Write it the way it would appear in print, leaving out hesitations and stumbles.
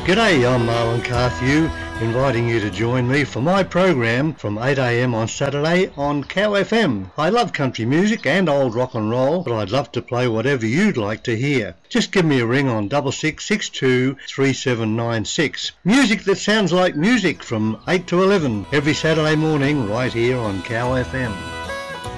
G'day, I'm Marlon Carthew, inviting you to join me for my program from 8 a.m. on Saturday on Cow FM. I love country music and old rock and roll, but I'd love to play whatever you'd like to hear. Just give me a ring on 6662 3796. Music that sounds like music from 8 to 11 every Saturday morning right here on Cow FM.